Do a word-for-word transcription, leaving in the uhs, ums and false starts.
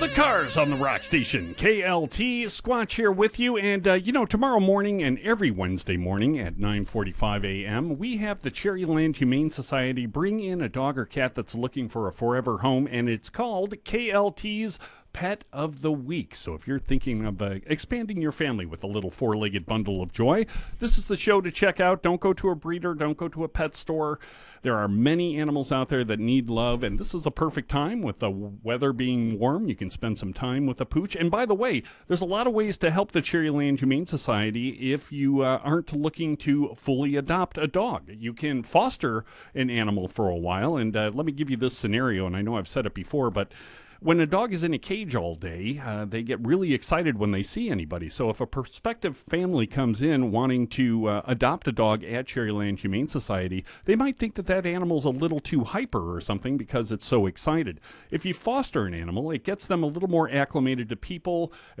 The Cars on the Rock Station, K L T, Squatch here with you, and uh, you know, tomorrow morning and every Wednesday morning at nine forty-five a.m., we have the Cherryland Humane Society bring in a dog or cat that's looking for a forever home, and it's called K L T's Pet of the Week. So if you're thinking of uh, expanding your family with a little four-legged bundle of joy, this is the show to check out. Don't go to a breeder. Don't go to a pet store. There are many animals out there that need love, and this is a perfect time with the weather being warm. You can spend some time with a pooch. And by the way, there's a lot of ways to help the Cherryland Humane Society if you uh, aren't looking to fully adopt a dog. You can foster an animal for a while, and uh, let me give you this scenario, and I know I've said it before, but when a dog is in a cage all day, uh, they get really excited when they see anybody. So if a prospective family comes in wanting to uh, adopt a dog at Cherryland Humane Society, they might think that that animal's a little too hyper or something because it's so excited. If you foster an animal, it gets them a little more acclimated to people,